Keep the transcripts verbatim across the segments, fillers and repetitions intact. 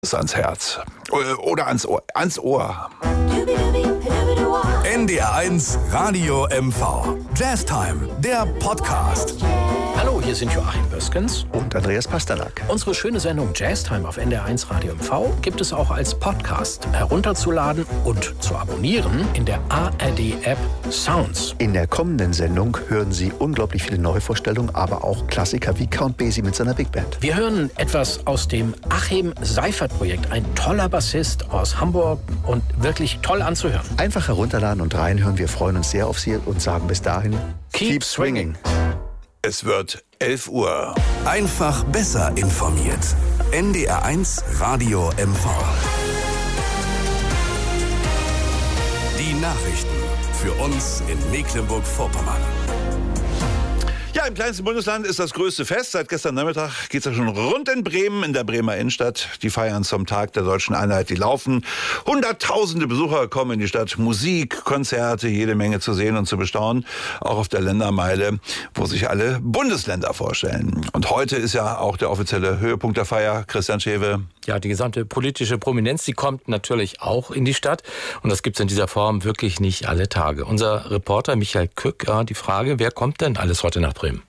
ans Herz. Oder ans Ohr. Ans Ohr. N D R eins Radio M V. Jazztime, der Podcast. Hallo, hier sind Joachim Böskens und Andreas Pasternak. Unsere schöne Sendung Jazztime auf N D R eins Radio M V gibt es auch als Podcast herunterzuladen und zu abonnieren in der A R D-App Sounds. In der kommenden Sendung hören Sie unglaublich viele Neuvorstellungen, aber auch Klassiker wie Count Basie mit seiner Big Band. Wir hören etwas aus dem Achim Seifert-Projekt, ein toller Bassist aus Hamburg und wirklich toll anzuhören. Einfach herunterladen und reinhören. Wir freuen uns sehr auf Sie und sagen bis dahin, keep, keep swinging. Es wird elf Uhr. Einfach besser informiert. N D R eins Radio M V. Die Nachrichten für uns in Mecklenburg-Vorpommern. Ja, im kleinsten Bundesland ist das größte Fest. Seit gestern Nachmittag geht es ja schon rund in Bremen, in der Bremer Innenstadt. Die Feiern zum Tag der Deutschen Einheit, die laufen. Hunderttausende Besucher kommen in die Stadt. Musik, Konzerte, jede Menge zu sehen und zu bestaunen. Auch auf der Ländermeile, wo sich alle Bundesländer vorstellen. Und heute ist ja auch der offizielle Höhepunkt der Feier. Christian Schewe. Ja, die gesamte politische Prominenz, die kommt natürlich auch in die Stadt. Und das gibt's in dieser Form wirklich nicht alle Tage. Unser Reporter Michael Kück, ja, die Frage, wer kommt denn alles heute nach Bremen?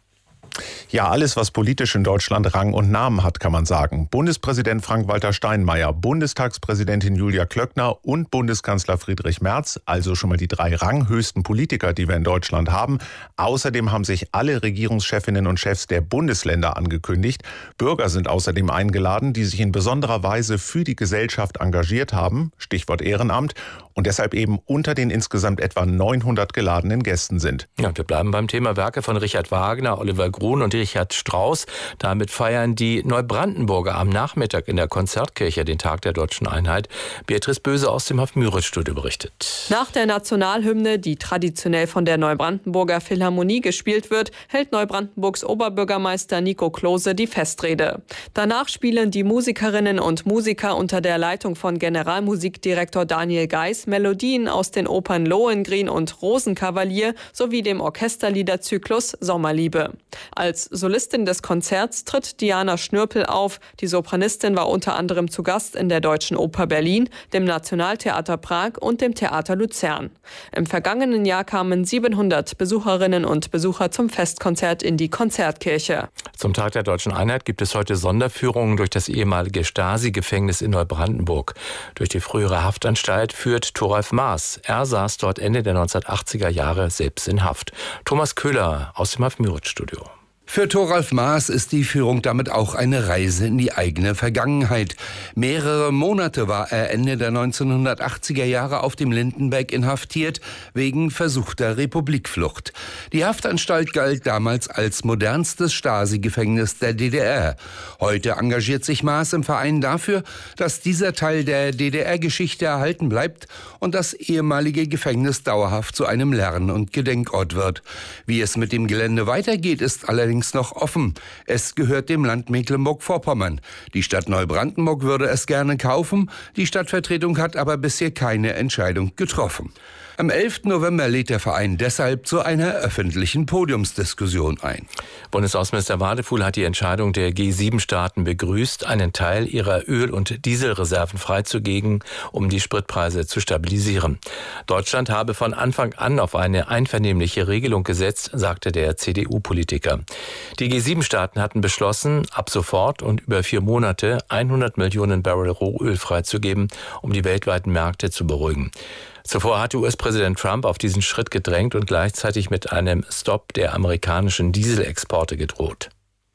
Ja, alles, was politisch in Deutschland Rang und Namen hat, kann man sagen. Bundespräsident Frank-Walter Steinmeier, Bundestagspräsidentin Julia Klöckner und Bundeskanzler Friedrich Merz, also schon mal die drei ranghöchsten Politiker, die wir in Deutschland haben. Außerdem haben sich alle Regierungschefinnen und Chefs der Bundesländer angekündigt. Bürger sind außerdem eingeladen, die sich in besonderer Weise für die Gesellschaft engagiert haben, Stichwort Ehrenamt, und deshalb eben unter den insgesamt etwa neunhundert geladenen Gästen sind. Ja, wir bleiben beim Thema Werke von Richard Wagner, Oliver Grun und Richard Strauss. Damit feiern die Neubrandenburger am Nachmittag in der Konzertkirche den Tag der Deutschen Einheit. Beatrice Böse aus dem Haf-Müritz-Studio berichtet. Nach der Nationalhymne, die traditionell von der Neubrandenburger Philharmonie gespielt wird, hält Neubrandenburgs Oberbürgermeister Nico Klose die Festrede. Danach spielen die Musikerinnen und Musiker unter der Leitung von Generalmusikdirektor Daniel Geis Melodien aus den Opern Lohengrin und Rosenkavalier sowie dem Orchesterliederzyklus Sommerliebe. Als Solistin des Konzerts tritt Diana Schnürpel auf. Die Sopranistin war unter anderem zu Gast in der Deutschen Oper Berlin, dem Nationaltheater Prag und dem Theater Luzern. Im vergangenen Jahr kamen siebenhundert Besucherinnen und Besucher zum Festkonzert in die Konzertkirche. Zum Tag der Deutschen Einheit gibt es heute Sonderführungen durch das ehemalige Stasi-Gefängnis in Neubrandenburg. Durch die frühere Haftanstalt führt Thoralf Maaß. Er saß dort Ende der neunzehnhundertachtziger Jahre selbst in Haft. Thomas Köhler aus dem Haf-Müritz-Studio. Für Thoralf Maaß ist die Führung damit auch eine Reise in die eigene Vergangenheit. Mehrere Monate war er Ende der neunzehnhundertachtziger Jahre auf dem Lindenberg inhaftiert, wegen versuchter Republikflucht. Die Haftanstalt galt damals als modernstes Stasi-Gefängnis der D D R. Heute engagiert sich Maaß im Verein dafür, dass dieser Teil der D D R-Geschichte erhalten bleibt und das ehemalige Gefängnis dauerhaft zu einem Lern- und Gedenkort wird. Wie es mit dem Gelände weitergeht, ist allerdings noch offen. Es gehört dem Land Mecklenburg-Vorpommern. Die Stadt Neubrandenburg würde es gerne kaufen. Die Stadtvertretung hat aber bisher keine Entscheidung getroffen. Am elften November lädt der Verein deshalb zu einer öffentlichen Podiumsdiskussion ein. Bundesaußenminister Wadefuhl hat die Entscheidung der G sieben Staaten begrüßt, einen Teil ihrer Öl- und Dieselreserven freizugeben, um die Spritpreise zu stabilisieren. Deutschland habe von Anfang an auf eine einvernehmliche Regelung gesetzt, sagte der C D U-Politiker. Die G sieben Staaten hatten beschlossen, ab sofort und über vier Monate hundert Millionen Barrel Rohöl freizugeben, um die weltweiten Märkte zu beruhigen. Zuvor hatte U S-Präsident Trump auf diesen Schritt gedrängt und gleichzeitig mit einem Stopp der amerikanischen Dieselexporte gedroht.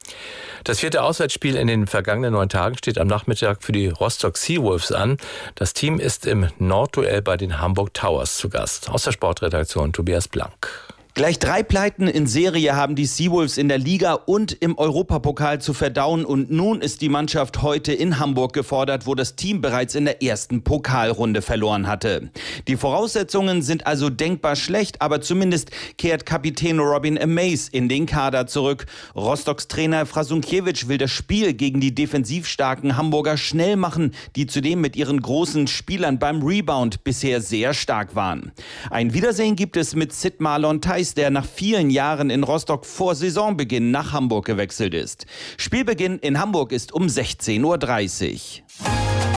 Das vierte Auswärtsspiel in den vergangenen neun Tagen steht am Nachmittag für die Rostock Seawolves an. Das Team ist im Nordduell bei den Hamburg Towers zu Gast. Aus der Sportredaktion Tobias Blank. Gleich drei Pleiten in Serie haben die Seawolves in der Liga und im Europapokal zu verdauen. Und nun ist die Mannschaft heute in Hamburg gefordert, wo das Team bereits in der ersten Pokalrunde verloren hatte. Die Voraussetzungen sind also denkbar schlecht, aber zumindest kehrt Kapitän Robin Amaze in den Kader zurück. Rostocks Trainer Frasunkiewicz will das Spiel gegen die defensiv starken Hamburger schnell machen, die zudem mit ihren großen Spielern beim Rebound bisher sehr stark waren. Ein Wiedersehen gibt es mit Sid Marlon Theis, der nach vielen Jahren in Rostock vor Saisonbeginn nach Hamburg gewechselt ist. Spielbeginn in Hamburg ist um sechzehn Uhr dreißig.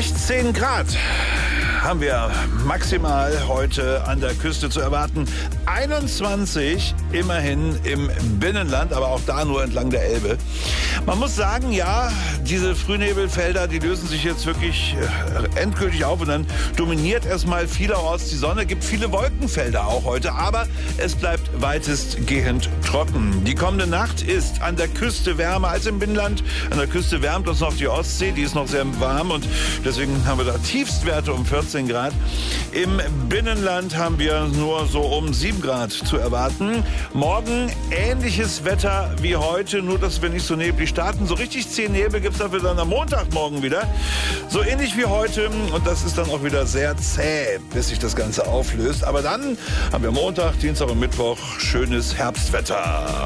sechzehn Grad haben wir maximal heute an der Küste zu erwarten. einundzwanzig immerhin im Binnenland, aber auch da nur entlang der Elbe. Man muss sagen, ja, diese Frühnebelfelder, die lösen sich jetzt wirklich endgültig auf und dann dominiert erstmal vielerorts die Sonne, gibt viele Wolkenfelder auch heute, aber es bleibt weitestgehend trocken. Die kommende Nacht ist an der Küste wärmer als im Binnenland. An der Küste wärmt uns noch die Ostsee, die ist noch sehr warm und deswegen haben wir da Tiefstwerte um vierzehn Grad. Im Binnenland haben wir nur so um sieben Grad zu erwarten. Morgen ähnliches Wetter wie heute, nur dass wir nicht so neblig starten. So richtig zehn Nebel gibt es dafür dann am Montagmorgen wieder. So ähnlich wie heute und das ist dann auch wieder sehr zäh, bis sich das Ganze auflöst. Aber dann haben wir Montag, Dienstag und Mittwoch schönes Herbstwetter.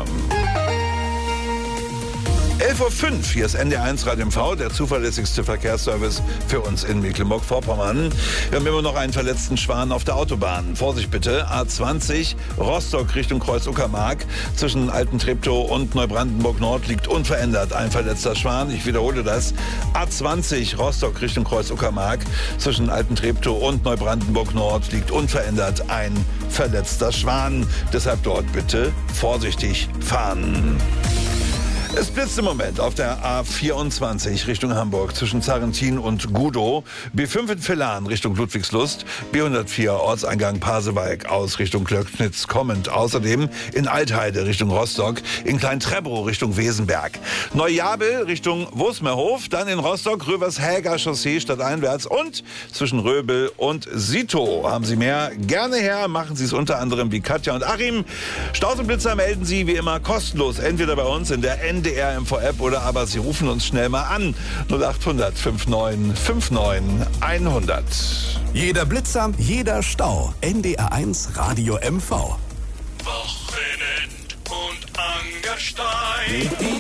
elf Uhr fünf, hier ist N D R eins Radio M V, der zuverlässigste Verkehrsservice für uns in Mecklenburg-Vorpommern. Wir haben immer noch einen verletzten Schwan auf der Autobahn. Vorsicht bitte, A zwanzig, Rostock Richtung Kreuz Uckermark. Zwischen Alten Treptow und Neubrandenburg Nord liegt unverändert ein verletzter Schwan. Ich wiederhole das. A zwanzig, Rostock Richtung Kreuz Uckermark. Zwischen Alten Treptow und Neubrandenburg Nord liegt unverändert ein verletzter Schwan. Deshalb dort bitte vorsichtig fahren. Es blitzt im Moment auf der A vierundzwanzig Richtung Hamburg zwischen Zarrentin und Gudow, B fünf in Villan Richtung Ludwigslust, B hundertvier Ortseingang Pasewalk aus Richtung Klöcknitz kommend. Außerdem in Altheide Richtung Rostock, in Klein-Trebbrow Richtung Wesenberg, Neujabel Richtung Wosmerhof, dann in Rostock Rövershäger Chaussee stadteinwärts und zwischen Röbel und Sito. Haben Sie mehr? Gerne her, machen Sie es unter anderem wie Katja und Achim. Staus und Blitzer melden Sie wie immer kostenlos, entweder bei uns in der N D R M V-App oder aber Sie rufen uns schnell mal an. null achthundert fünfundneunzig neunundfünfzig hundert. Jeder Blitzer, jeder Stau. N D R eins Radio M V. Wochenend und Angerstein. Die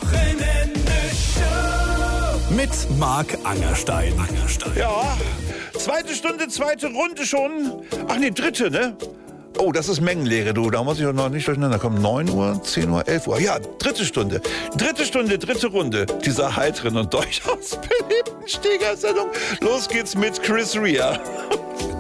Wochenende-Show. Mit Marc Angerstein. Angerstein. Ja, zweite Stunde, zweite Runde schon. Ach nee, dritte, ne? Oh, das ist Mengenlehre, du. Da muss ich doch noch nicht durcheinander kommen. neun Uhr, zehn Uhr, elf Uhr. Ja, dritte Stunde. Dritte Stunde, dritte Runde dieser heiteren und durchaus belebten Steigersendung. Los geht's mit Chris Rea.